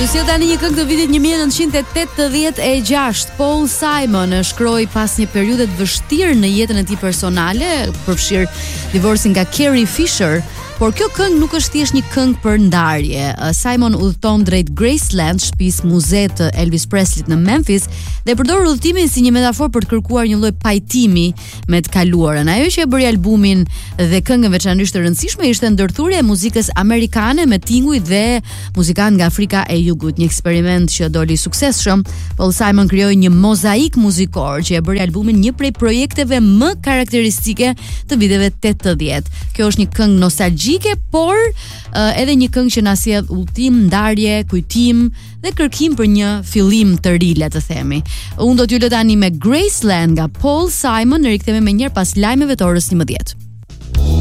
Si tani një këngë të vitit 1986, Paul Simon shkroi pas një periudhe të vështirë në jetën e tij personale, përfshir divorcin nga Carrie Fisher. Por kjo këngë nuk është thjesht një këngë për ndarje. Simon udhton drejt Graceland, shtëpisë muze të Elvis Presleyt në Memphis, dhe përdor udhëtimin si një metaforë për të kërkuar një lloj pajtimi me të kaluarën. Ajo që e bëri albumin dhe këngën veçanërisht të rëndësishme ishte ndërthurja e muzikës amerikane me tinguj dhe muzikantë nga Afrika e Jugut, një eksperiment që doli suksesshëm. Paul Simon krijoi një mozaik muzikor që e bëri albumin një prej projekteve më karakteristike të viteve 80. Kjo është një këngë nostalgjike, por edhe një këngë që na sjell udhtim, ndarje, kujtim dhe kërkim për një fillim të ri, le të themi. Unë do t'ju lë tani me Graceland nga Paul Simon, ne rikthehemi më njëherë pas lajmeve të orës 11.